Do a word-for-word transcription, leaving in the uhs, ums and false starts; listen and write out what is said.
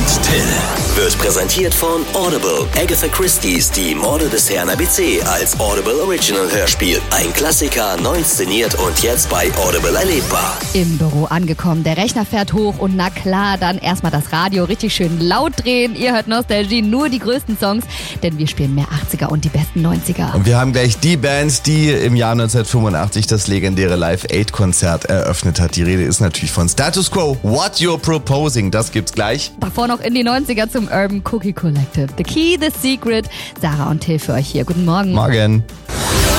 Till wird präsentiert von Audible. Agatha Christie's Die Morde des Herrn A B C als Audible Original Hörspiel. Ein Klassiker, neu inszeniert und jetzt bei Audible erlebbar. Im Büro angekommen, der Rechner fährt hoch und na klar, dann erstmal das Radio richtig schön laut drehen. Ihr hört Nostalgie, nur die größten Songs, denn wir spielen mehr achtziger und die besten neunziger. Und wir haben gleich die Band, die im Jahr neunzehnhundertfünfundachtzig das legendäre Live-Aid-Konzert eröffnet hat. Die Rede ist natürlich von Status Quo, What You're Proposing. Das gibt's gleich. Davor noch in die neunziger zum Urban Cookie Collective. The Key, The Secret. Sarah und Till für euch hier. Guten Morgen. Morgen.